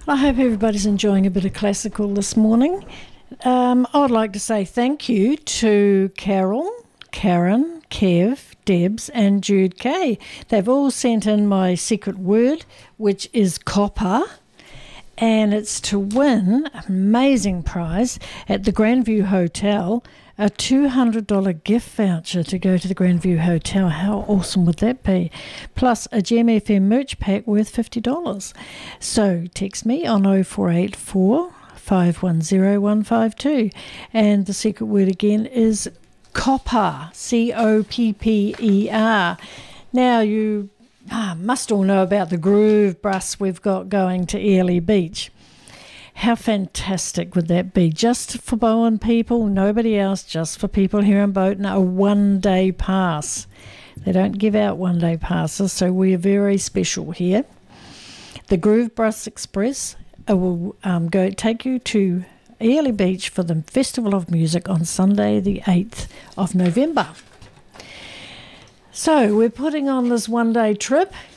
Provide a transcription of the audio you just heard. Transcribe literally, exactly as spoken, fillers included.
I hope everybody's enjoying a bit of classical this morning. Um, I would like to say thank you to Carol, Karen, Kev, Debs and Jude Kay. They've all sent in my secret word, which is copper, and it's to win an amazing prize at the Grandview Hotel, a two hundred dollars gift voucher to go to the Grandview Hotel. How awesome would that be? Plus a G M F M merch pack worth fifty dollars. So text me on oh four eight four, five one oh, one five two. And the secret word again is copper, C O P P E R. Now you ah, must all know about the Groove Bus we've got going to Airlie Beach. How fantastic would that be? Just for Bowen people, nobody else, just for people here in Bowden, a one-day pass. They don't give out one-day passes, so we're very special here. The Groove Bus Express uh, will um, go take you to Airlie Beach for the Festival of Music on Sunday the eighth of November. So we're putting on this one-day trip.